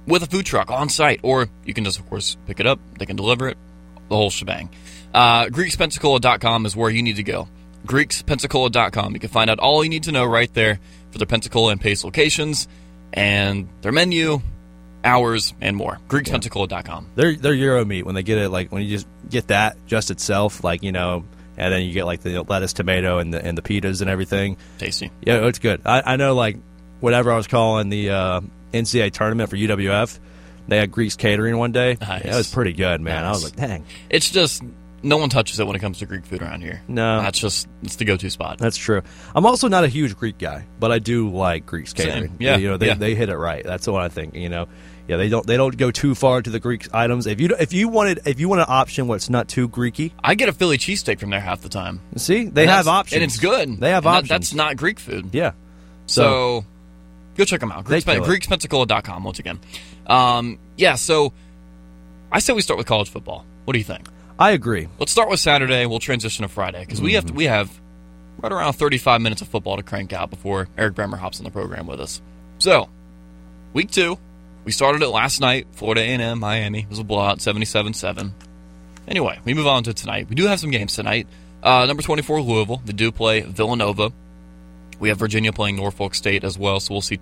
with a food truck on site, or you can just, of course, pick it up. They can deliver it, the whole shebang. GreeksPensacola.com is where you need to go. GreeksPensacola.com. You can find out all you need to know right there for their Pensacola and Pace locations and their menu, hours, and more. GreeksPensacola.com. They're Euro meat when they get it, like when you just get that just itself, like, you know, and then you get like the lettuce, tomato, and the pitas and everything. Tasty. Yeah, it's good. I know, like, whatever I was calling the NCAA tournament for UWF, they had Greeks catering one day. Nice. That was pretty good, man. Nice. I was like, dang. It's just, no one touches it when it comes to Greek food around here. No. It's the go-to spot. That's true. I'm also not a huge Greek guy, but I do like Greeks catering. Same. Yeah. You know, they hit it right. That's what I think, you know. Yeah, they don't go too far into the Greek items. If you want an option where it's not too Greeky, I get a Philly cheesesteak from there half the time. see, they have options, and it's good. They have options. That's not Greek food. Yeah. So go check them out. GreeksPensacola.com once again. So I say we start with college football. What do you think? I agree. Let's start with Saturday. We'll transition to Friday because we have right around 35 minutes of football to crank out before Eric Bremer hops on the program with us. So, week 2. We started it last night, Florida A&M, Miami. It was a blowout, 77-7. Anyway, we move on to tonight. We do have some games tonight. Number 24, Louisville. They do play Villanova. We have Virginia playing Norfolk State as well, so we'll see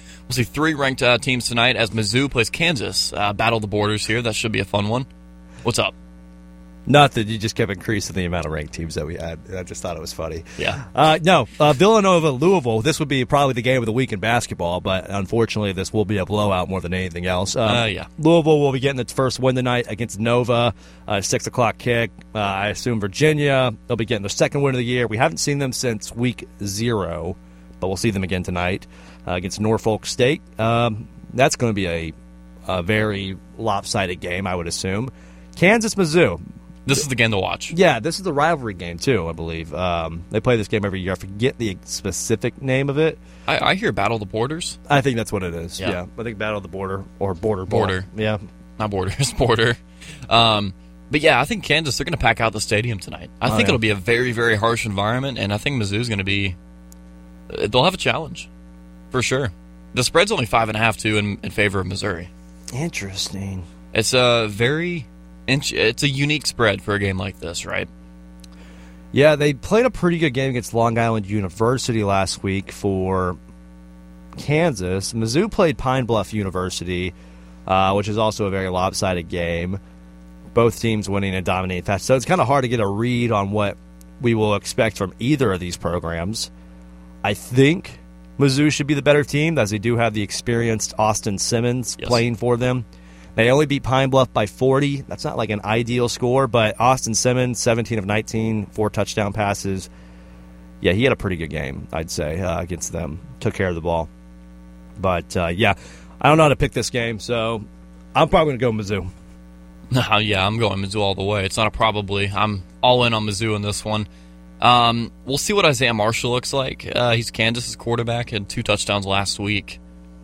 3 ranked teams tonight as Mizzou plays Kansas. Battle the borders here. That should be a fun one. What's up? Not that you just kept increasing the amount of ranked teams that we had. I just thought it was funny. Yeah. Villanova, Louisville. This would be probably the game of the week in basketball, but unfortunately this will be a blowout more than anything else. Louisville will be getting its first win tonight against Nova, 6 o'clock kick. I assume Virginia, they'll be getting their second win of the year. We haven't seen them since week 0, but we'll see them again tonight against Norfolk State. That's going to be a very lopsided game, I would assume. Kansas, Mizzou. This is the game to watch. Yeah, this is the rivalry game, too, I believe. They play this game every year. I forget the specific name of it. I hear Battle the Borders. I think that's what it is, yeah. I think Battle of the Border or Border. Yeah. Not Borders, Border. But, yeah, I think Kansas, they're going to pack out the stadium tonight. I think it'll be a very, very harsh environment, and I think Mizzou's going to be – they'll have a challenge, for sure. The spread's only 5.5, too, in favor of Missouri. Interesting. It's a very – it's a unique spread for a game like this, right? Yeah, they played a pretty good game against Long Island University last week for Kansas. Mizzou played Pine Bluff University, which is also a very lopsided game. Both teams winning and dominating fast. So it's kind of hard to get a read on what we will expect from either of these programs. I think Mizzou should be the better team, as they do have the experienced Austin Simmons playing for them. They only beat Pine Bluff by 40. That's not like an ideal score, but Austin Simmons, 17 of 19, 4 touchdown passes. Yeah, he had a pretty good game, I'd say, against them. Took care of the ball. But, I don't know how to pick this game, so I'm probably going to go Mizzou. Yeah, I'm going Mizzou all the way. It's not a probably. I'm all in on Mizzou in this one. We'll see what Isaiah Marshall looks like. He's Kansas's quarterback, had 2 touchdowns last week.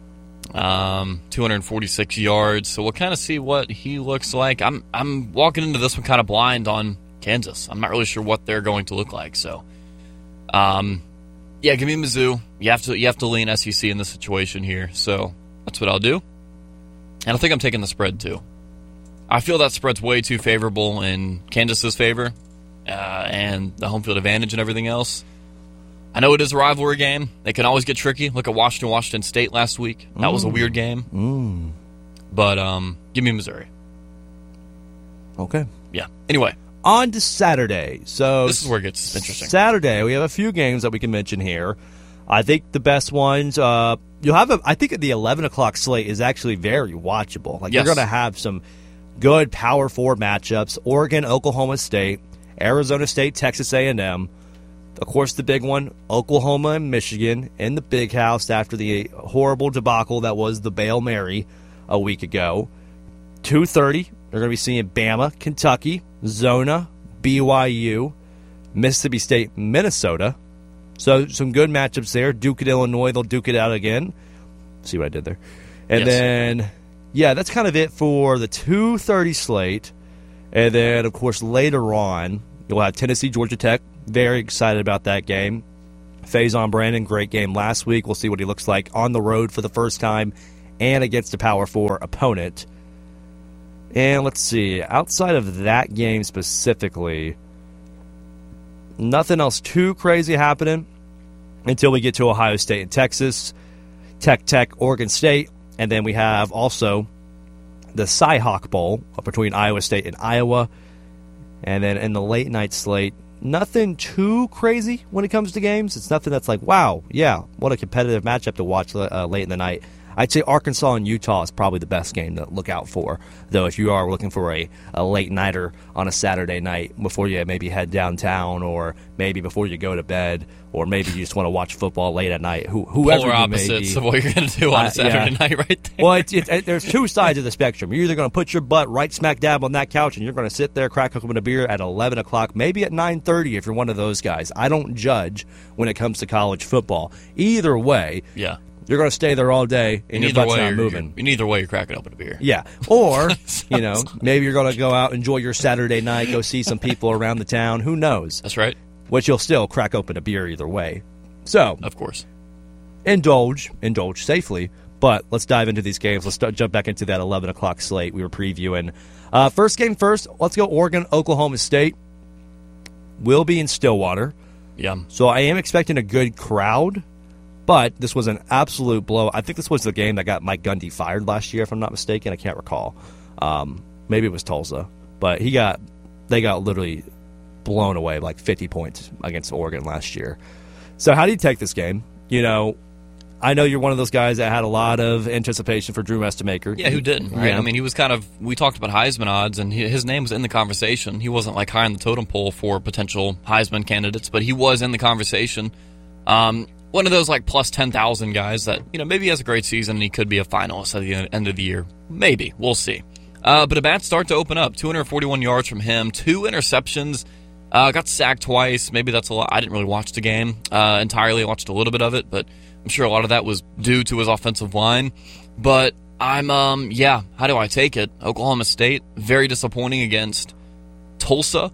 246 yards. So we'll kind of see what he looks like. I'm walking into this one kind of blind on Kansas. I'm not really sure what they're going to look like. So, give me Mizzou. You have to lean SEC in this situation here. So that's what I'll do. And I think I'm taking the spread too. I feel that spread's way too favorable in Kansas's favor, and the home field advantage and everything else. I know it is a rivalry game. They can always get tricky. Look at Washington State last week. That was a weird game. But give me Missouri. Okay. Yeah. Anyway. On to Saturday. So this is where it gets interesting. Saturday, we have a few games that we can mention here. I think the best ones, you'll have I think the 11 o'clock slate is actually very watchable. You're going to have some good Power 4 matchups. Oregon, Oklahoma State, Arizona State, Texas A&M. Of course, the big one, Oklahoma and Michigan in the Big House after the horrible debacle that was the Bail Mary a week ago. 2:30, they're going to be seeing Bama, Kentucky, Zona, BYU, Mississippi State, Minnesota. So some good matchups there. Duke at Illinois, they'll duke it out again. See what I did there. And then, that's kind of it for the 2:30 slate. And then, of course, later on, you'll have Tennessee, Georgia Tech. Very excited about that game. Faison Brandon, great game last week. We'll see what he looks like on the road for the first time and against a Power 4 opponent. And let's see, outside of that game specifically, nothing else too crazy happening until we get to Ohio State and Texas, Tech, Oregon State, and then we have also the Cy-Hawk Bowl between Iowa State and Iowa. And then in the late night slate, nothing too crazy when it comes to games. It's nothing that's like, wow, yeah, what a competitive matchup to watch late in the night. I'd say Arkansas and Utah is probably the best game to look out for, though, if you are looking for a late-nighter on a Saturday night before you maybe head downtown, or maybe before you go to bed, or maybe you just want to watch football late at night. Whoever Polar opposites of what you're going to do on a Saturday night right there. Well, there's two sides of the spectrum. You're either going to put your butt right smack dab on that couch and you're going to sit there, crack open a beer at 11 o'clock, maybe at 9:30 if you're one of those guys. I don't judge when it comes to college football. Either way, yeah, you're going to stay there all day and your butt's not moving. In either way, you're cracking open a beer. Yeah. Or, maybe you're going to go out, enjoy your Saturday night, go see some people around the town. Who knows? That's right. Which you'll still crack open a beer either way. So, of course, indulge safely. But let's dive into these games. Let's jump back into that 11 o'clock slate we were previewing. First game first, let's go Oregon, Oklahoma State. Will be in Stillwater. Yeah. So I am expecting a good crowd. But this was an absolute blow. I think this was the game that got Mike Gundy fired last year, if I'm not mistaken. I can't recall. Maybe it was Tulsa. But they got literally blown away, like 50 points against Oregon last year. So how do you take this game? I know you're one of those guys that had a lot of anticipation for Drew Mestemaker. Yeah, who didn't, right? Yeah. I mean, he was we talked about Heisman odds, and his name was in the conversation. He wasn't like high on the totem pole for potential Heisman candidates, but he was in the conversation. One of those like plus 10,000 guys that, maybe he has a great season and he could be a finalist at the end of the year. Maybe. We'll see. But a bad start to open up. 241 yards from him. 2 interceptions. Got sacked twice. Maybe that's a lot. I didn't really watch the game entirely. I watched a little bit of it, but I'm sure a lot of that was due to his offensive line. But how do I take it? Oklahoma State, very disappointing against Tulsa,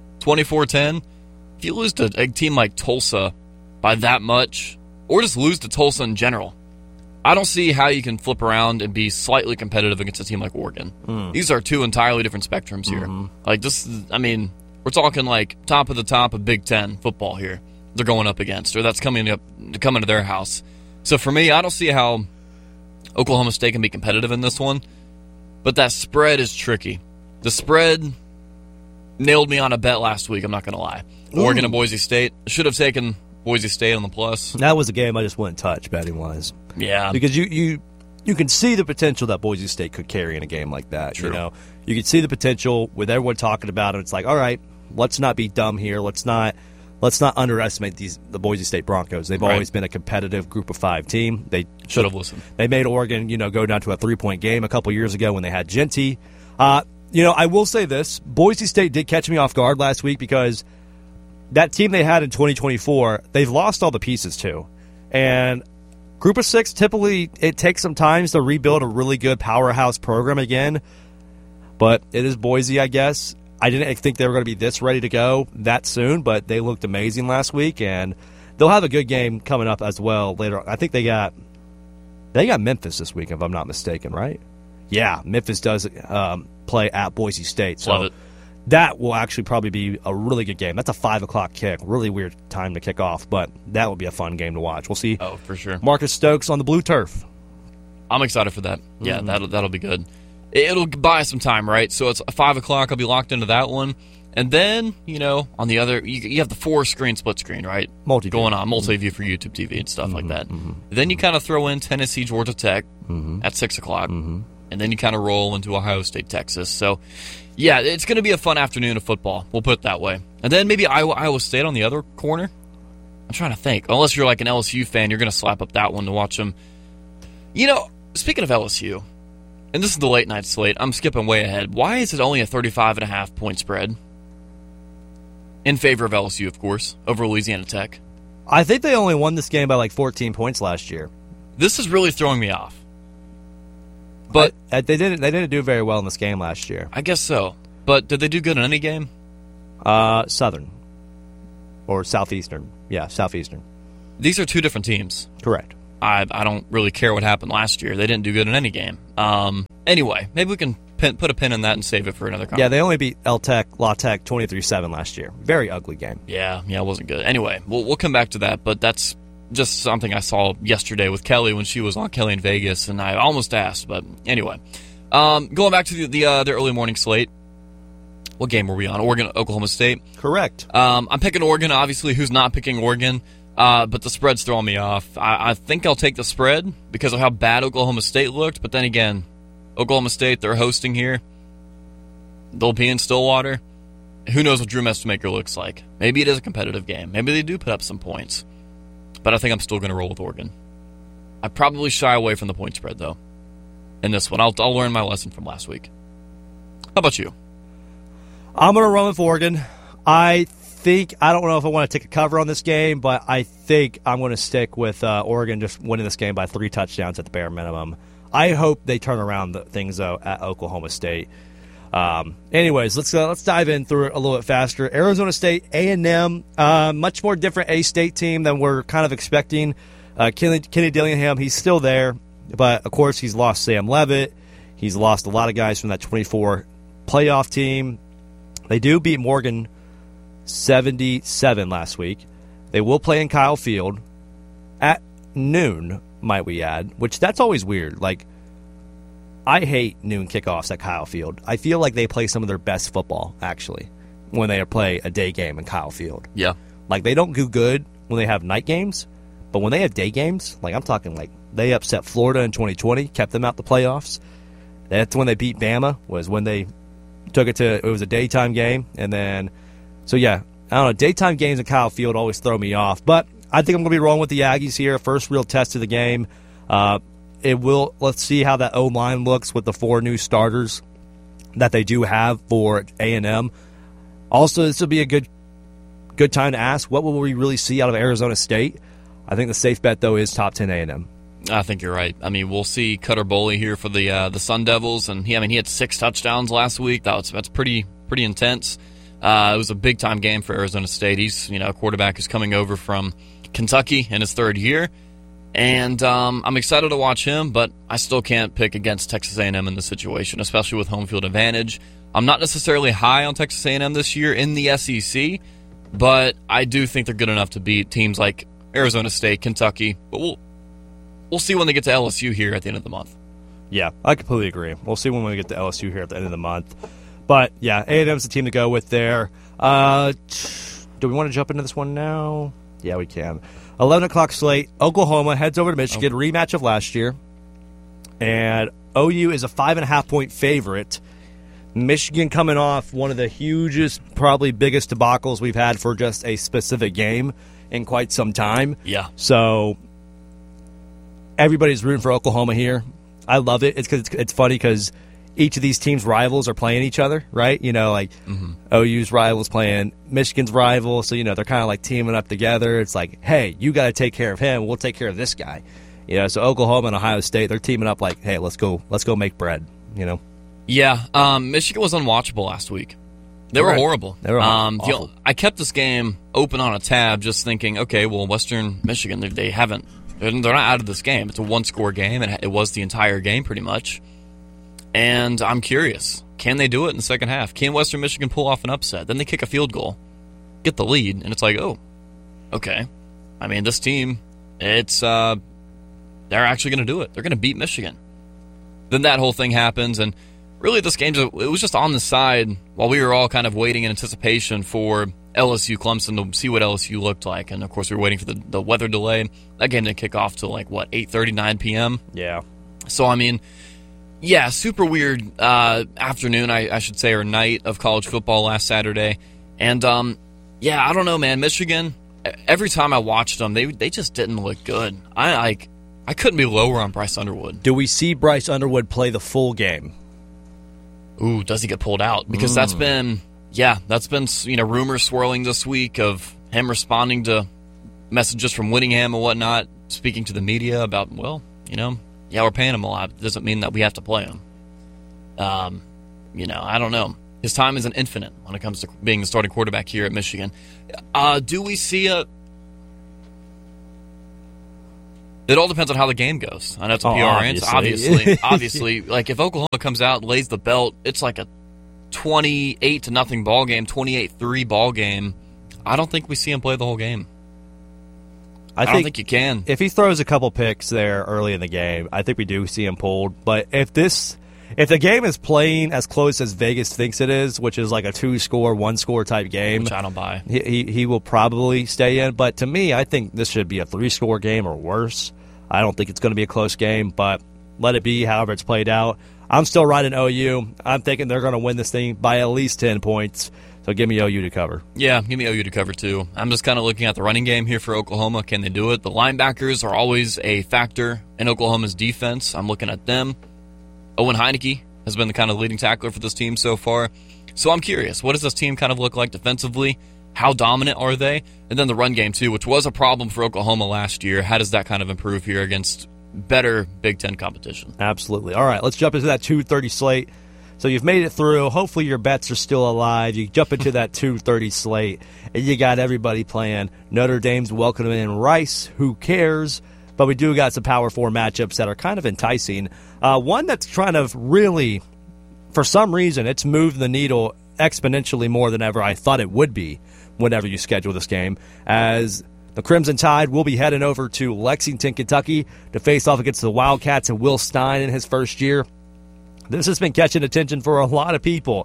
24-10. If you lose to a team like Tulsa by that much, or just lose to Tulsa in general, I don't see how you can flip around and be slightly competitive against a team like Oregon. These are two entirely different spectrums here. Like this, we're talking like top of the top of Big Ten football here. They're going up against, or that's coming to their house. So for me, I don't see how Oklahoma State can be competitive in this one. But that spread is tricky. The spread nailed me on a bet last week. I'm not going to lie. Oregon and Boise State. Should have taken Boise State on the plus. That was a game I just wouldn't touch betting-wise. Yeah. Because you can see the potential that Boise State could carry in a game like that. True. You can see the potential with everyone talking about it. It's like, all right, let's not be dumb here. Let's not underestimate the Boise State Broncos. They've always been a competitive Group of 5 team. They should have listened. They made Oregon, go down to a 3-point game a couple years ago when they had Genty. I will say this. Boise State did catch me off guard last week because that team they had in 2024, they've lost all the pieces too. And Group of 6, typically it takes some time to rebuild a really good powerhouse program again. But it is Boise, I guess. I didn't think they were going to be this ready to go that soon, but they looked amazing last week, and they'll have a good game coming up as well later on. I think they got Memphis this week, if I'm not mistaken, right? Yeah, Memphis does play at Boise State. So love it. That will actually probably be a really good game. That's a 5 o'clock kick. Really weird time to kick off, but that will be a fun game to watch. We'll see. Oh, for sure. Marcus Stokes on the blue turf. I'm excited for that. Yeah, that'll be good. It'll buy some time, right? So it's 5 o'clock. I'll be locked into that one. And then, on the other, you have the 4-screen split screen, right? Multi-view. Going on, multi-view for YouTube TV and stuff like that. Then you kind of throw in Tennessee, Georgia Tech at 6 o'clock. And then you kind of roll into Ohio State, Texas. So, yeah, it's going to be a fun afternoon of football. We'll put it that way. And then maybe Iowa State on the other corner. I'm trying to think. Unless you're like an LSU fan, you're going to slap up that one to watch them. Speaking of LSU, and this is the late night slate, I'm skipping way ahead. Why is it only a 35.5 point spread? In favor of LSU, of course, over Louisiana Tech. I think they only won this game by like 14 points last year. This is really throwing me off. But they didn't do very well in this game last year. I guess so. But did they do good in any game? Southern or Southeastern. Yeah, Southeastern. These are two different teams. Correct. I don't really care what happened last year. They didn't do good in any game. Anyway, maybe we can put a pin in that and save it for another conference. Yeah, they only beat La Tech 23-7 last year. Very ugly game. Yeah, it wasn't good. Anyway, we'll come back to that, but that's just something I saw yesterday with Kelly when she was on Kelly in Vegas, and I almost asked, but anyway. Going back to the early morning slate. What game were we on? Oregon, Oklahoma State? Correct. I'm picking Oregon, obviously. Who's not picking Oregon? But the spread's throwing me off. I think I'll take the spread because of how bad Oklahoma State looked, but then again, Oklahoma State, they're hosting here. They'll be in Stillwater. Who knows what Drew Mestemaker looks like? Maybe it is a competitive game. Maybe they do put up some points. But I think I'm still going to roll with Oregon. I probably shy away from the point spread, though, in this one. I'll learn my lesson from last week. How about you? I'm going to run with Oregon. I don't know if I want to take a cover on this game, but I think I'm going to stick with Oregon just winning this game by 3 touchdowns at the bare minimum. I hope they turn around things, though, at Oklahoma State. Anyways, let's dive in through it a little bit faster. Arizona State, A&M, much more different A-State team than we're kind of expecting. Kenny Dillingham, he's still there, but, of course, he's lost Sam Leavitt. He's lost a lot of guys from that 24 playoff team. They do beat Morgan 77 last week. They will play in Kyle Field at noon, might we add, which that's always weird. Like, I hate noon kickoffs at Kyle Field. I feel like they play some of their best football, actually, when they play a day game in Kyle Field. Yeah. Like, they don't do good when they have night games, but when they have day games, like, I'm talking like they upset Florida in 2020, kept them out the playoffs. That's when they beat Bama, was when they it was a daytime game, and then, so yeah, I don't know, daytime games in Kyle Field always throw me off, but I think I'm going to be rolling with the Aggies here, first real test of the game. Let's see how that O-line looks with the 4 new starters that they do have for A&M. Also, this will be a good time to ask, what will we really see out of Arizona State? I think the safe bet, though, is top 10 A&M. I think you're right. I mean, we'll see Cutter Boley here for the Sun Devils, and he had 6 touchdowns last week. That's pretty intense. It was a big time game for Arizona State. He's a quarterback who's coming over from Kentucky in his 3rd year, and I'm excited to watch him. But I still can't pick against Texas A&M in this situation, especially with home field advantage. I'm not necessarily high on Texas A&M this year in the SEC, but I do think they're good enough to beat teams like Arizona State, Kentucky. But we'll see when they get to LSU here at the end of the month. Yeah, I completely agree. We'll see when we get to LSU here at the end of the month. But, yeah, A&M's the team to go with there. Do we want to jump into this one now? Yeah, we can. 11 o'clock slate. Oklahoma heads over to Michigan, rematch of last year. And OU is a 5.5-point favorite. Michigan coming off one of the hugest, probably biggest debacles we've had for just a specific game in quite some time. Yeah. So everybody's rooting for Oklahoma here. I love it. It's funny because each of these teams' rivals are playing each other, right? OU's rivals playing Michigan's rival, so they're kind of like teaming up together. It's like, hey, you got to take care of him. We'll take care of this guy. So Oklahoma and Ohio State, they're teaming up like, hey, let's go make bread. Yeah, Michigan was unwatchable last week. They were horrible. They were awful. I kept this game open on a tab, just thinking, okay, well, Western Michigan, they're not out of this game. It's a 1-score game, and it was the entire game pretty much. And I'm curious, can they do it in the second half? Can Western Michigan pull off an upset? Then they kick a field goal, get the lead, and it's like, oh, okay. I mean, this team, they're actually going to do it. They're going to beat Michigan. Then that whole thing happens, and really this game, it was just on the side while we were all kind of waiting in anticipation for LSU Clemson to see what LSU looked like. And, of course, we were waiting for the weather delay. That game didn't kick off till 8:30, 9 p.m.? Yeah. So, I mean, yeah, super weird afternoon, I should say, or night of college football last Saturday. And, yeah, I don't know, man. Michigan, every time I watched them, they just didn't look good. I couldn't be lower on Bryce Underwood. Do we see Bryce Underwood play the full game? Ooh, does he get pulled out? Because that's been rumors swirling this week of him responding to messages from Whittingham and whatnot, speaking to the media about, we're paying him a lot. It doesn't mean that we have to play him. I don't know. His time isn't infinite when it comes to being the starting quarterback here at Michigan. Do we see It all depends on how the game goes. I know it's a PR answer. Obviously. Like, if Oklahoma comes out and lays the belt, it's like a 28-0 ball game, 28-3 ball game. I don't think we see him play the whole game. I don't think you can. If he throws a couple picks there early in the game, I think we do see him pulled. But if the game is playing as close as Vegas thinks it is, which is like a 2-score, 1-score type game, which I don't buy, he will probably stay in. But to me, I think this should be a 3-score game or worse. I don't think it's going to be a close game, but let it be however it's played out. I'm still riding OU. I'm thinking they're going to win this thing by at least 10 points. So give me OU to cover. Yeah, give me OU to cover too. I'm just kind of looking at the running game here for Oklahoma. Can they do it? The linebackers are always a factor in Oklahoma's defense. I'm looking at them. Owen Heineke has been the kind of leading tackler for this team so far. So I'm curious, what does this team kind of look like defensively? How dominant are they? And then the run game, too, which was a problem for Oklahoma last year. How does that kind of improve here against better Big Ten competition? Absolutely. All right, let's jump into that 2:30 slate. So you've made it through. Hopefully your bets are still alive. You jump into that 2:30 slate, and you got everybody playing. Notre Dame's welcoming in Rice. Who cares? But we do got some Power 4 matchups that are kind of enticing. One that's trying to really, for some reason, it's moved the needle exponentially more than ever I thought it would be whenever you schedule this game, as the Crimson Tide will be heading over to Lexington, Kentucky to face off against the Wildcats and Will Stein in his first year. This has been catching attention for a lot of people.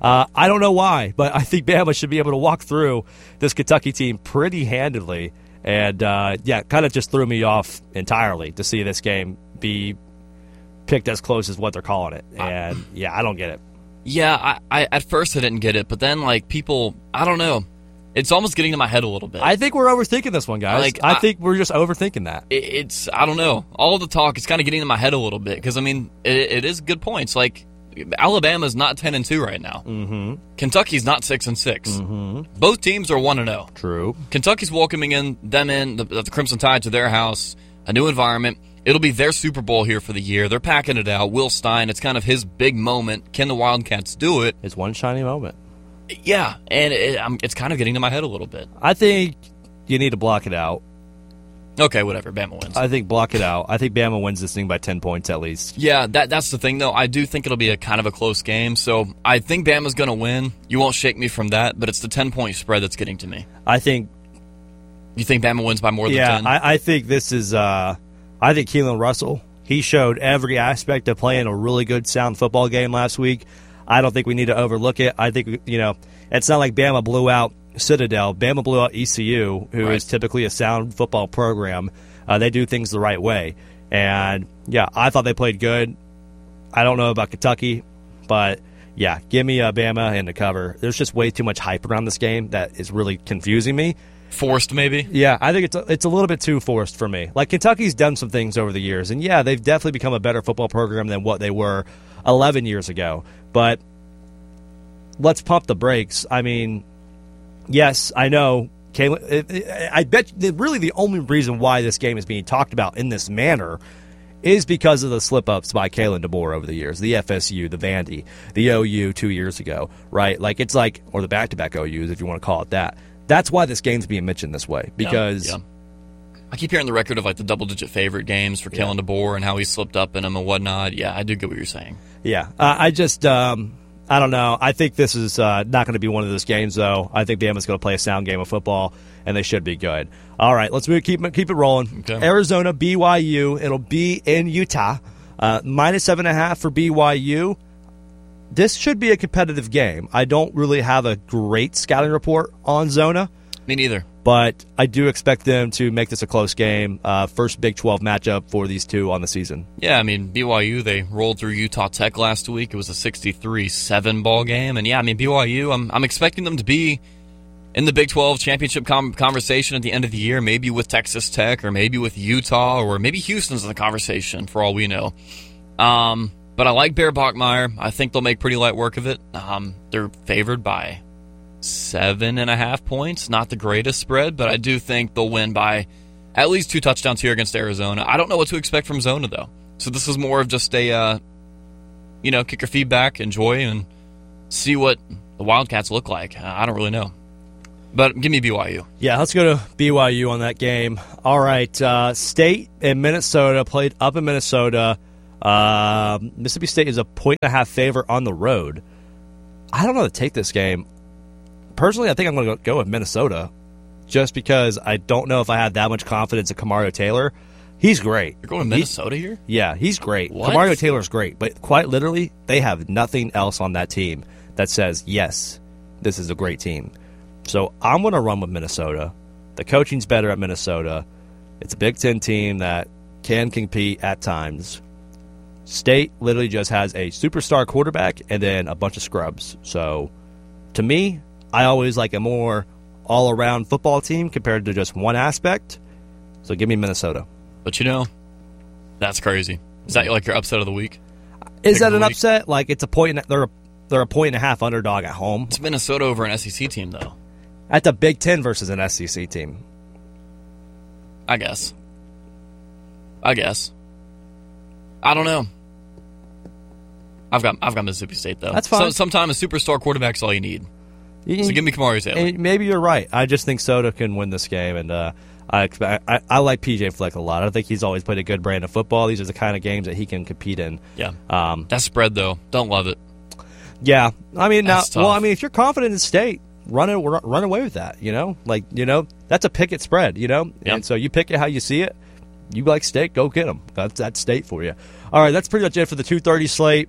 I don't know why, but I think Bama should be able to walk through this Kentucky team pretty handily. And, kind of just threw me off entirely to see this game be picked as close as what they're calling it. And, I don't get it. Yeah, I at first I didn't get it, but then, people, I don't know. It's almost getting to my head a little bit. I think we're overthinking this one, guys. I think we're just overthinking that. It's I don't know. All of the talk is kind of getting to my head a little bit because, it is good points. Alabama's not 10-2 right now. Mm-hmm. Kentucky's not 6-6. Mm-hmm. Both teams are 1-0. True. Kentucky's welcoming the Crimson Tide to their house, a new environment. It'll be their Super Bowl here for the year. They're packing it out. Will Stein, it's kind of his big moment. Can the Wildcats do it? It's one shiny moment. Yeah, and it's kind of getting to my head a little bit. I think you need to block it out. Okay, whatever. Bama wins. I think block it out. I think Bama wins this thing by 10 points at least. Yeah, that's the thing, though. I do think it'll be a kind of a close game, so I think Bama's going to win. You won't shake me from that, but it's the 10-point spread that's getting to me. I think... You think Bama wins by more than 10? Yeah, I think this is... I think Keelan Russell, he showed every aspect of playing a really good, sound football game last week. I don't think we need to overlook it. I think, it's not like Bama blew out Citadel. Bama blew out ECU, who is typically a sound football program. They do things the right way. And, I thought they played good. I don't know about Kentucky, but, give me Bama in the cover. There's just way too much hype around this game that is really confusing me. Forced, maybe? Yeah, I think it's a little bit too forced for me. Kentucky's done some things over the years, and, they've definitely become a better football program than what they were 11 years ago. But let's pump the brakes. I mean, yes, I know. I bet really the only reason why this game is being talked about in this manner is because of the slip-ups by Kalen DeBoer over the years, the FSU, the Vandy, the OU 2 years ago, right? Or the back-to-back OUs, if you want to call it that. That's why this game's being mentioned this way, because... Yeah. I keep hearing the record of the double-digit favorite games for Kalen DeBoer and how he slipped up in them and whatnot. Yeah, I do get what you're saying. Yeah, I just... I don't know. I think this is not going to be one of those games, though. I think Bama's going to play a sound game of football, and they should be good. All right, let's keep it rolling. Okay. Arizona, BYU. It'll be in Utah. -7.5 for BYU. This should be a competitive game. I don't really have a great scouting report on Zona. Me neither. But I do expect them to make this a close game. First Big 12 matchup for these two on the season. Yeah, BYU, they rolled through Utah Tech last week. It was a 63-7 ball game. And, BYU, I'm expecting them to be in the Big 12 championship conversation at the end of the year, maybe with Texas Tech or maybe with Utah or maybe Houston's in the conversation for all we know. But I like Bear Bachmeier. I think they'll make pretty light work of it. They're favored by 7.5 points. Not the greatest spread, but I do think they'll win by at least 2 touchdowns here against Arizona. I don't know what to expect from Zona, though. So this is more of just a, kick your feet back, enjoy, and see what the Wildcats look like. I don't really know. But give me BYU. Yeah, let's go to BYU on that game. All right, State and Minnesota played up in Minnesota. Mississippi State is a 1.5 favorite on the road. I don't know how to take this game. Personally, I think I'm going to go with Minnesota just because I don't know if I have that much confidence in Kamario Taylor. He's great. You're going to Minnesota here? Yeah, he's great. What? Kamario Taylor's great, but quite literally, they have nothing else on that team that says, yes, this is a great team. So I'm going to run with Minnesota. The coaching's better at Minnesota. It's a Big Ten team that can compete at times. State literally just has a superstar quarterback and then a bunch of scrubs. So to me, I always like a more all-around football team compared to just one aspect. So give me Minnesota. But that's crazy. Is that like your upset of the week? Is that an upset? Like it's a point. They're a 1.5 underdog at home. It's Minnesota over an SEC team, though. That's a Big Ten versus an SEC team. I guess. I don't know. I've got Mississippi State though. That's fine. So sometimes a superstar quarterback's all you need. So give me Kamario Taylor. Maybe you're right. I just think Soda can win this game, and I like PJ Fleck a lot. I think he's always played a good brand of football. These are the kind of games that he can compete in. Yeah. That spread though, don't love it. Yeah, I mean That's now. tough. Well, I mean if you're confident in State, run away with that. That's a pick it spread. Yep. And so you pick it how you see it. You like State, go get them. That's State for you. All right, that's pretty much it for the 2:30 slate.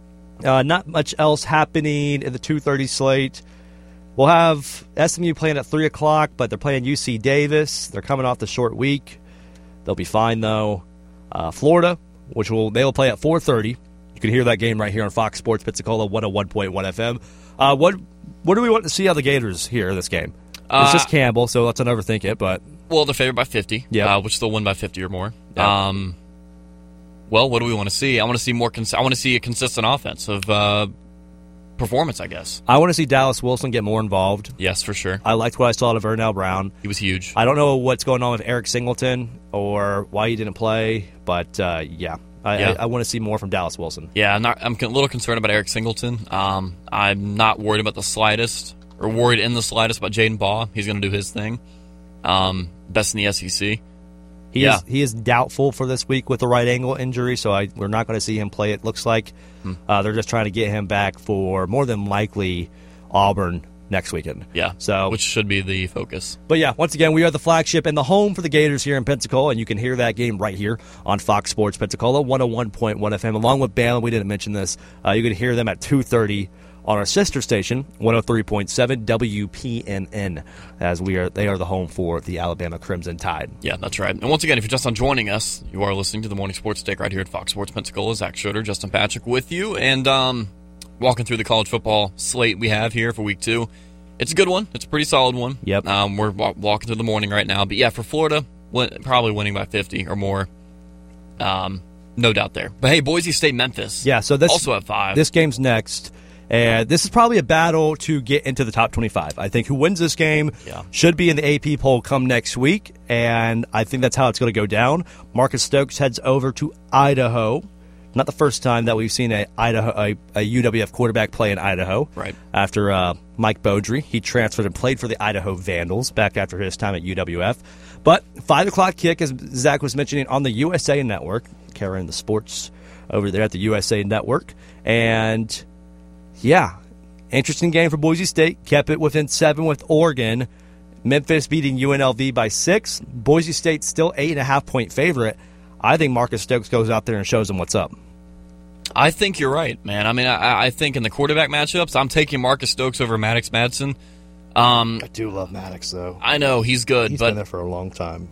Not much else happening in the 2:30 slate. We'll have SMU playing at 3 o'clock, but they're playing UC Davis. They're coming off the short week. They'll be fine, though. Florida, they'll play at 4:30. You can hear that game right here on Fox Sports Pensacola 101.1 FM. What do we want to see out of the Gators here in this game? It's just Campbell, so let's not overthink it. But well, they're favored by 50, which they'll win by 50 or more. Yep. Well, what do we want to see? I want to see more. I want to see a consistent offensive performance, I guess. I want to see Dallas Wilson get more involved. Yes, for sure. I liked what I saw out of Ernell Brown. He was huge. I don't know what's going on with Eric Singleton or why he didn't play, but I want to see more from Dallas Wilson. Yeah, I'm a little concerned about Eric Singleton. I'm not worried about the slightest, or worried in the slightest about Jaden Baugh. He's going to do his thing. Best in the SEC. He is doubtful for this week with the right ankle injury, so we're not going to see him play, it looks like. They're just trying to get him back for more than likely Auburn next weekend. Yeah, which should be the focus. But yeah, once again, we are the flagship and the home for the Gators here in Pensacola, and you can hear that game right here on Fox Sports Pensacola 101.1 FM. Along with Bama, we didn't mention this. You can hear them at 2:30 on our sister station, 103.7 WPNN, as they are the home for the Alabama Crimson Tide. Yeah, that's right. And once again, if you're just on joining us, you are listening to the Morning Sports Take right here at Fox Sports Pensacola. Zach Schroeder, Justin Patrick with you, and walking through the college football slate we have here for week 2. It's a good one. It's a pretty solid one. Yep. We're walking through the morning right now. But yeah, for Florida, probably winning by 50 or more. No doubt there. But hey, Boise State, Memphis. Yeah, so this also at 5. This game's next. And this is probably a battle to get into the top 25. I think who wins this game should be in the AP poll come next week, and I think that's how it's going to go down. Marcus Stokes heads over to Idaho. Not the first time that we've seen a UWF quarterback play in Idaho. Right. After Mike Beaudry, he transferred and played for the Idaho Vandals back after his time at UWF. But 5 o'clock kick, as Zach was mentioning, on the USA Network, carrying the sports over there at the USA Network, and yeah, interesting game for Boise State. Kept it within 7 with Oregon. Memphis beating UNLV by 6. Boise State still 8.5-point favorite. I think Marcus Stokes goes out there and shows them what's up. I think you're right, man. I mean, I think in the quarterback matchups, I'm taking Marcus Stokes over Maddox Madsen. I do love Maddox, though. I know, he's good. He's been there for a long time.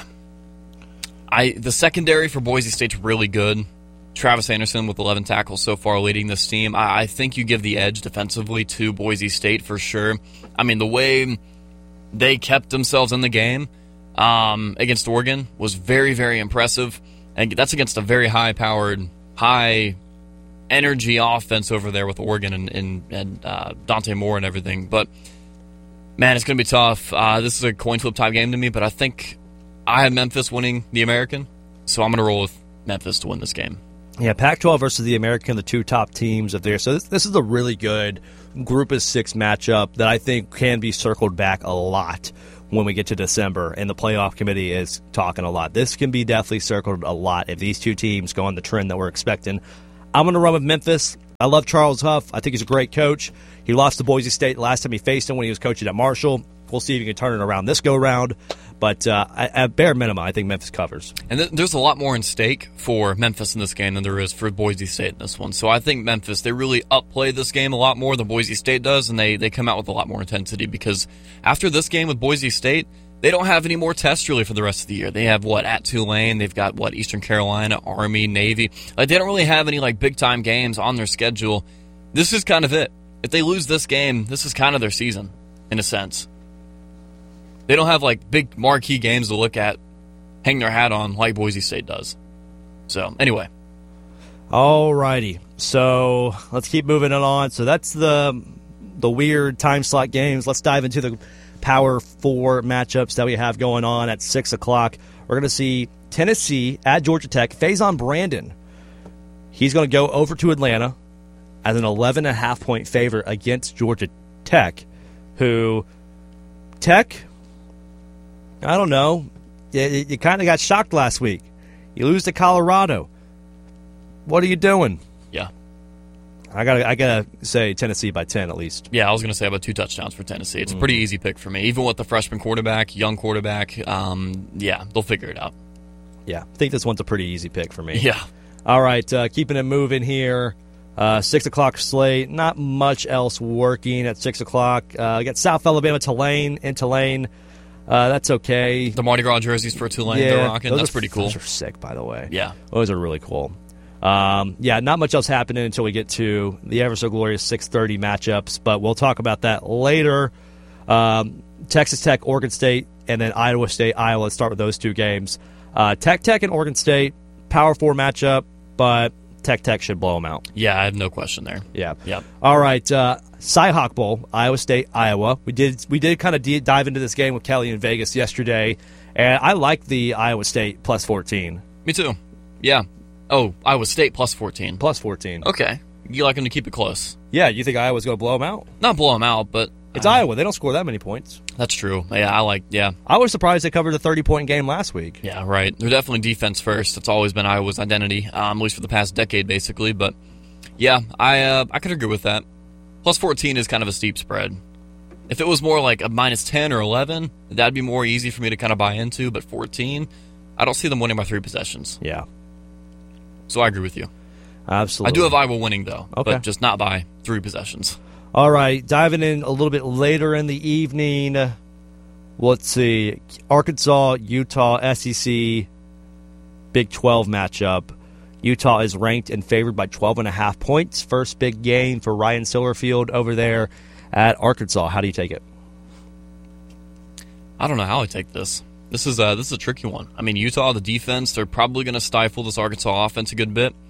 The secondary for Boise State's really good. Travis Anderson with 11 tackles so far leading this team. I think you give the edge defensively to Boise State for sure. I mean, the way they kept themselves in the game against Oregon was very, very impressive. And that's against a very high-powered, high-energy offense over there with Oregon and Dante Moore and everything. But, man, it's going to be tough. This is a coin flip type game to me, but I think I have Memphis winning the American, so I'm going to roll with Memphis to win this game. Yeah, Pac-12 versus the American, the two top teams up there. So this is a really good Group of 6 matchup that I think can be circled back a lot when we get to December, and the playoff committee is talking a lot. This can be definitely circled a lot if these two teams go on the trend that we're expecting. I'm going to run with Memphis. I love Charles Huff. I think he's a great coach. He lost to Boise State last time he faced him when he was coaching at Marshall. We'll see if he can turn it around this go-round. But at bare minimum, I think Memphis covers. And there's a lot more in stake for Memphis in this game than there is for Boise State in this one. So I think Memphis, they really upplay this game a lot more than Boise State does, and they come out with a lot more intensity because after this game with Boise State, they don't have any more tests really for the rest of the year. They have, at Tulane? They've got, Eastern Carolina, Army, Navy. They don't really have any, big-time games on their schedule. This is kind of it. If they lose this game, this is kind of their season, in a sense. They don't have, big marquee games to look at, hang their hat on like Boise State does. So, anyway. All righty. So, let's keep moving on. So, that's the weird time slot games. Let's dive into the Power 4 matchups that we have going on at 6 o'clock. We're going to see Tennessee at Georgia Tech. Faison Brandon, he's going to go over to Atlanta as an 11.5-point favorite against Georgia Tech, who Tech, I don't know, you kind of got shocked last week. You lose to Colorado. What are you doing? Yeah. I gotta say Tennessee by 10 at least. Yeah, I was going to say about 2 touchdowns for Tennessee. It's a pretty easy pick for me. Even with the freshman quarterback, young quarterback, they'll figure it out. Yeah, I think this one's a pretty easy pick for me. Yeah. All right, keeping it moving here. 6 o'clock slate. Not much else working at 6 o'clock. We got South Alabama, Tulane. That's okay. The Mardi Gras jerseys for Tulane they're rocking. That's pretty cool. Those are sick, by the way. Yeah. Those are really cool. Not much else happening until we get to the ever so glorious 6:30 matchups, but we'll talk about that later. Texas Tech, Oregon State, and then Iowa State, Iowa. Let's start with those two games. Tech and Oregon State, Power 4 matchup, but Tech should blow them out. Yeah, I have no question there. Yeah. Yep. All right, Cy-Hawk Bowl, Iowa State, Iowa. We did kind of dive into this game with Kelly in Vegas yesterday, and I like the Iowa State plus 14. Me too. Yeah. Oh, Iowa State plus 14. Plus 14. Okay. You like them to keep it close. Yeah, you think Iowa's going to blow them out? Not blow them out, but... It's Iowa. They don't score that many points. That's true. Yeah, I was surprised they covered a 30-point game last week. Yeah, right. They're definitely defense first. It's always been Iowa's identity, at least for the past decade, basically. But, yeah, I could agree with that. Plus 14 is kind of a steep spread. If it was more like a minus 10 or 11, that'd be more easy for me to kind of buy into. But 14, I don't see them winning by 3 possessions. Yeah. So I agree with you. Absolutely. I do have Iowa winning, though, okay. But just not by 3 possessions. All right, diving in a little bit later in the evening, let's see, Arkansas, Utah, SEC, Big 12 matchup. Utah is ranked and favored by 12.5 points. First big game for Ryan Silverfield over there at Arkansas. How do you take it? I don't know how I take this. This is a tricky one. I mean, Utah, the defense, they're probably going to stifle this Arkansas offense a good bit.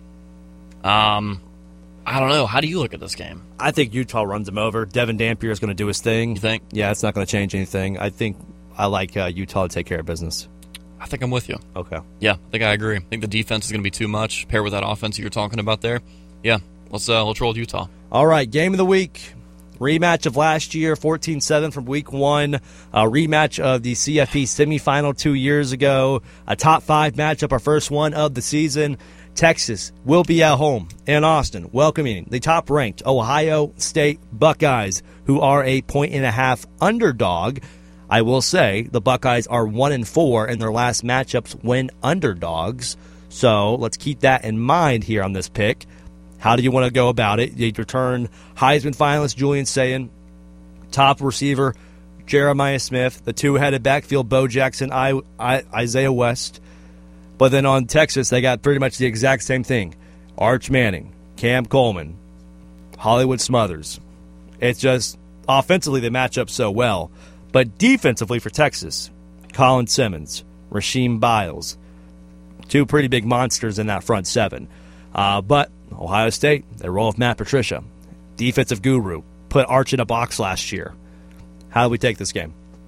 I don't know. How do you look at this game? I think Utah runs them over. Devin Dampier is going to do his thing. You think? Yeah, it's not going to change anything. I like Utah to take care of business. I think I'm with you. Okay. Yeah, I think I agree. I think the defense is going to be too much paired with that offense you're talking about there. Yeah, let's roll with Utah. All right, game of the week. Rematch of last year, 14-7 from week 1. A rematch of the CFP semifinal 2 years ago. A top 5 matchup, our first one of the season. Texas will be at home in Austin, welcoming the top-ranked Ohio State Buckeyes, who are a 1.5-point underdog. I will say the Buckeyes are 1-4 in their last matchups when underdogs. So let's keep that in mind here on this pick. How do you want to go about it? You return Heisman finalist Julian Sayin, top receiver Jeremiah Smith, the two-headed backfield Bo Jackson, Isaiah West. But then on Texas, they got pretty much the exact same thing. Arch Manning, Cam Coleman, Hollywood Smothers. It's just offensively they match up so well. But defensively for Texas, Colin Simmons, Rasheem Biles, 2 pretty big monsters in that front 7. But Ohio State, they roll with Matt Patricia. Defensive guru, put Arch in a box last year. How do we take this game?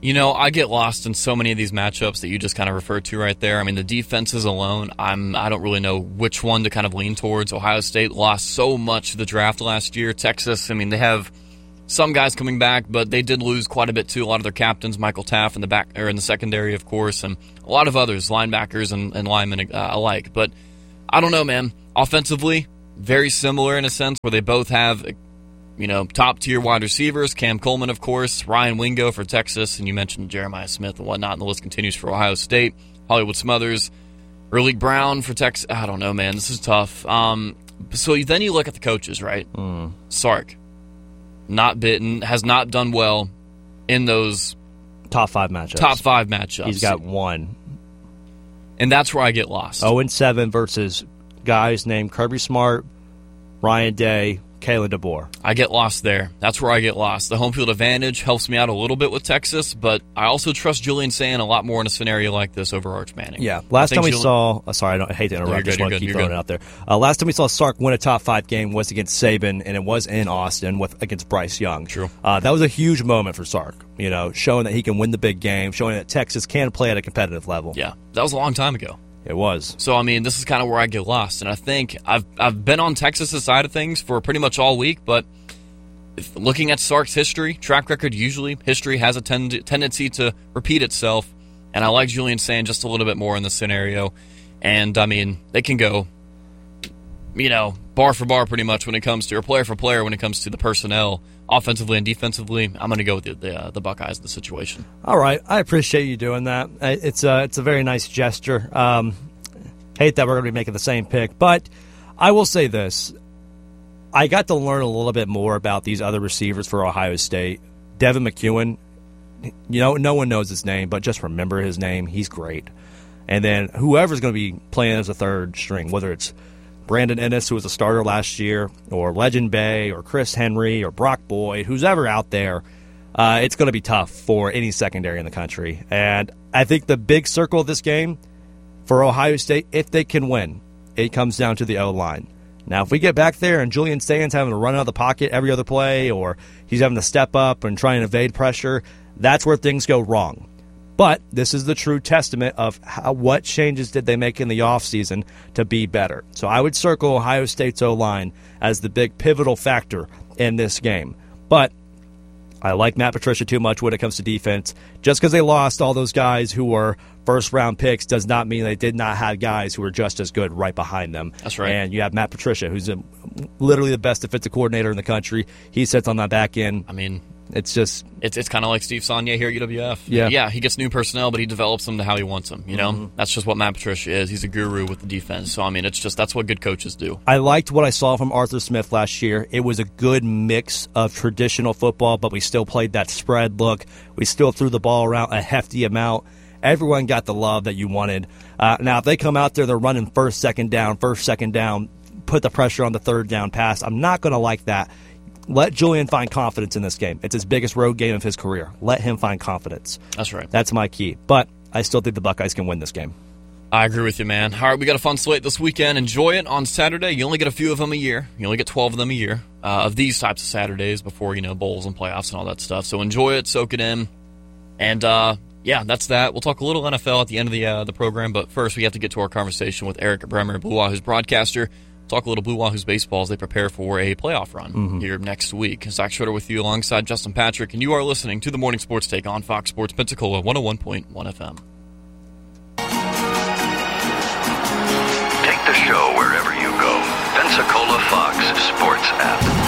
I get lost in so many of these matchups that you just kind of referred to right there. I mean, the defenses alone, I don't really know which one to kind of lean towards. Ohio State lost so much to the draft last year. Texas, I mean, they have some guys coming back, but they did lose quite a bit too. A lot of their captains, Michael Taft in the secondary, of course, and a lot of others, linebackers and linemen alike. But I don't know, man. Offensively, very similar in a sense, where they both have top-tier wide receivers. Cam Coleman, of course, Ryan Wingo for Texas, and you mentioned Jeremiah Smith and whatnot, and the list continues for Ohio State. Hollywood Smothers, Erlich Brown for Texas. I don't know, man. This is tough. So then you look at the coaches, right? Sark, not bitten, has not done well in those top 5 matchups. He's got 1. And that's where I get lost. 0-7 versus guys named Kirby Smart, Ryan Day, Kalen DeBoer. I get lost there. That's where I get lost. The home field advantage helps me out a little bit with Texas, but I also trust Julian Sayin a lot more in a scenario like this over Arch Manning. Yeah. Last time we saw... sorry, I hate to interrupt. I just want to keep throwing it out there. Last time we saw Sark win a top 5 game was against Saban, and it was in Austin against Bryce Young. True. That was a huge moment for Sark, showing that he can win the big game, showing that Texas can play at a competitive level. Yeah. That was a long time ago. It was. So, I mean, this is kind of where I get lost. And I think I've been on Texas' side of things for pretty much all week, but looking at Sark's history, track record, usually history has a tendency to repeat itself. And I like Julian Sayin just a little bit more in this scenario. And, I mean, they can go, bar for bar pretty much when it comes to, or player for player when it comes to the personnel. Offensively and defensively, I'm going to go with the Buckeyes in the situation. All right. I appreciate you doing that. It's a very nice gesture. Hate that we're going to be making the same pick, but I will say this. I got to learn a little bit more about these other receivers for Ohio State. Devin McEwen, no one knows his name, but just remember his name. He's great. And then whoever's going to be playing as a third string, whether it's Brandon Ennis, who was a starter last year, or Legend Bay, or Chris Henry, or Brock Boyd, who's ever out there, it's going to be tough for any secondary in the country. And I think the big circle of this game for Ohio State, if they can win, it comes down to the O-line. Now, if we get back there and Julian Sayin's having to run out of the pocket every other play, or he's having to step up and try and evade pressure, that's where things go wrong. But this is the true testament of what changes did they make in the offseason to be better. So I would circle Ohio State's O-line as the big pivotal factor in this game. But I like Matt Patricia too much when it comes to defense. Just because they lost all those guys who were first-round picks does not mean they did not have guys who were just as good right behind them. That's right. And you have Matt Patricia, who's literally the best defensive coordinator in the country. He sits on that back end. I mean... It's just... It's kind of like Steve Saunier here at UWF. Yeah, he gets new personnel, but he develops them to how he wants them, That's just what Matt Patricia is. He's a guru with the defense. So, I mean, that's what good coaches do. I liked what I saw from Arthur Smith last year. It was a good mix of traditional football, but we still played that spread look. We still threw the ball around a hefty amount. Everyone got the love that you wanted. Now, if they come out there, they're running first, second down, put the pressure on the third down pass. I'm not going to like that. Let Julian find confidence in this game. It's his biggest road game of his career. Let him find confidence. That's right. That's my key. But I still think the Buckeyes can win this game. I agree with you, man. All right, we got a fun slate this weekend. Enjoy it on Saturday. You only get a few of them a year. You only get 12 of them a year of these types of Saturdays before, bowls and playoffs and all that stuff. So enjoy it, soak it in. And, that's that. We'll talk a little NFL at the end of the program. But first, we have to get to our conversation with Eric Bremer, Blue Wahoo's broadcaster. Talk a little Blue Wahoo's baseball as they prepare for a playoff run here next week. Zach Schroeder with you alongside Justin Patrick, and you are listening to the Morning Sports Take on Fox Sports Pensacola 101.1 FM. Take the show wherever you go. Pensacola Fox Sports app.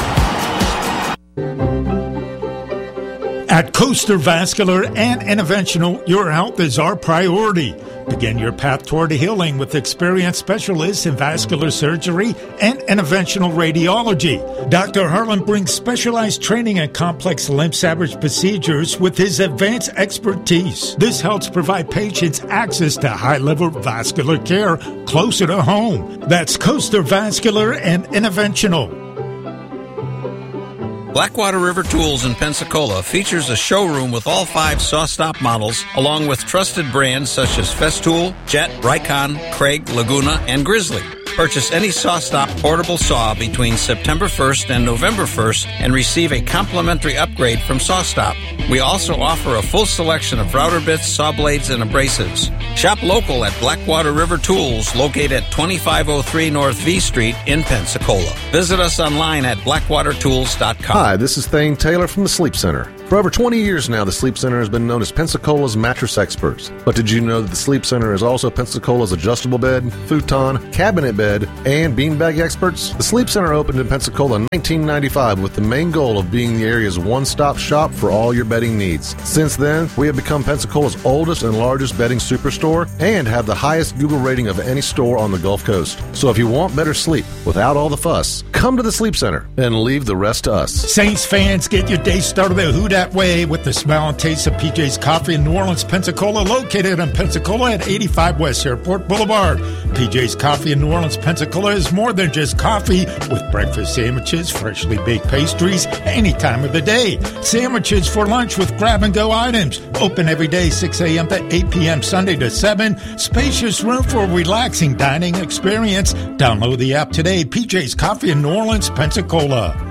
At Coaster Vascular and Interventional, your health is our priority. Begin your path toward healing with experienced specialists in vascular surgery and interventional radiology. Dr. Harlan brings specialized training in complex limb salvage procedures with his advanced expertise. This helps provide patients access to high-level vascular care closer to home. That's Coaster Vascular and Interventional. Blackwater River Tools in Pensacola features a showroom with all 5 SawStop models, along with trusted brands such as Festool, Jet, Rycon, Craig, Laguna, and Grizzly. Purchase any SawStop portable saw between September 1st and November 1st and receive a complimentary upgrade from SawStop. We also offer a full selection of router bits, saw blades, and abrasives. Shop local at Blackwater River Tools, located at 2503 North V Street in Pensacola. Visit us online at blackwatertools.com. Hi, this is Thane Taylor from the Sleep Center. For over 20 years now, the Sleep Center has been known as Pensacola's mattress experts. But did you know that the Sleep Center is also Pensacola's adjustable bed, futon, cabinet bed, and beanbag experts? The Sleep Center opened in Pensacola in 1995 with the main goal of being the area's one-stop shop for all your bedding needs. Since then, we have become Pensacola's oldest and largest bedding superstore and have the highest Google rating of any store on the Gulf Coast. So if you want better sleep without all the fuss, come to the Sleep Center and leave the rest to us. Saints fans, get your day started the Who Dat way with the smell and taste of PJ's Coffee in New Orleans, Pensacola, located in Pensacola at 85 West Airport Boulevard. PJ's Coffee in New Orleans, Pensacola is more than just coffee, with breakfast sandwiches, freshly baked pastries, any time of the day. Sandwiches for lunch with grab-and-go items. Open every day, 6 a.m. to 8 p.m. Sunday to 7. Spacious room for a relaxing dining experience. Download the app today. PJ's Coffee in New Orleans, Pensacola.